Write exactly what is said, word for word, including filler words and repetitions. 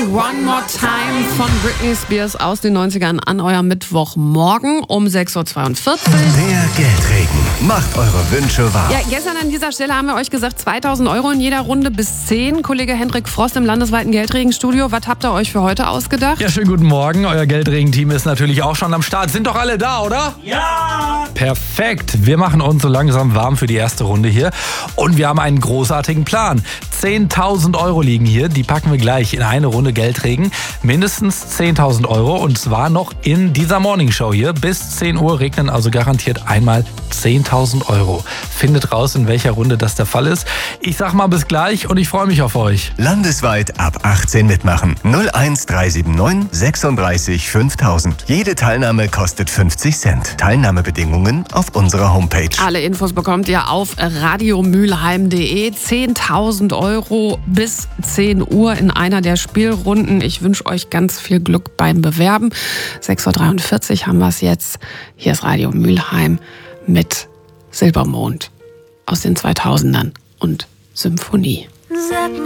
One More Time von Britney Spears aus den neunzigern an eurem Mittwochmorgen um sechs Uhr zweiundvierzig. Der Geldregen macht eure Wünsche wahr. Ja, gestern an dieser Stelle haben wir euch gesagt, zweitausend Euro in jeder Runde bis zehn. Kollege Hendrik Frost im landesweiten Geldregenstudio. Was habt ihr euch für heute ausgedacht? Ja, schönen guten Morgen. Euer Geldregen-Team ist natürlich auch schon am Start. Sind doch alle da, oder? Ja! Perfekt. Wir machen uns so langsam warm für die erste Runde hier. Und wir haben einen großartigen Plan. zehntausend Euro liegen hier. Die packen wir gleich in eine Runde Geldregen. Mindestens zehntausend Euro. Und zwar noch in dieser Morningshow hier. Bis zehn Uhr regnen also garantiert einmal zehntausend Euro. Findet raus, in welcher Runde das der Fall ist. Ich sag mal bis gleich und ich freue mich auf euch. Landesweit ab achtzehn mitmachen. null eins drei sieben neun sechsunddreißig fünftausend. Jede Teilnahme kostet fünfzig Cent. Teilnahmebedingungen auf unserer Homepage. Alle Infos bekommt ihr auf radiomülheim punkt de. zehntausend Euro bis zehn Uhr in einer der Spielrunden. Ich wünsche euch ganz viel Glück beim Bewerben. sechs Uhr dreiundvierzig haben wir es jetzt. Hier ist Radio Mülheim mit Silbermond aus den zweitausendern und Symphonie. Sag mir